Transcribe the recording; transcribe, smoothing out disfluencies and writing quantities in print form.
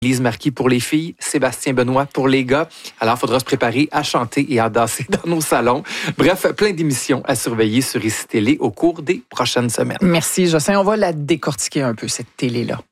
Lise Marquis pour les filles, Sébastien Benoît pour les gars. Alors, il faudra se préparer à chanter et à danser dans nos salons. Bref, plein d'émissions à surveiller sur ICI Télé au cours des prochaines semaines. Merci, Jocelyn. On va la décortiquer un peu, cette télé-là.